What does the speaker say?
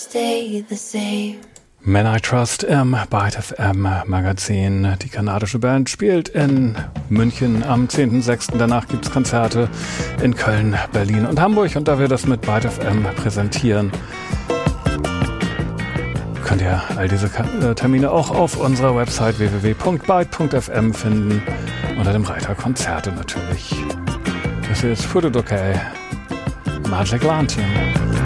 Stay the same. Men I Trust im Byte FM Magazin. Die kanadische Band spielt in München am 10.06. Danach gibt es Konzerte in Köln, Berlin und Hamburg. Und da wir das mit Byte FM präsentieren, könnt ihr all diese Termine auch auf unserer Website www.byte.fm finden. Unter dem Reiter Konzerte natürlich. Das hier ist Furudokai Magic Lantern.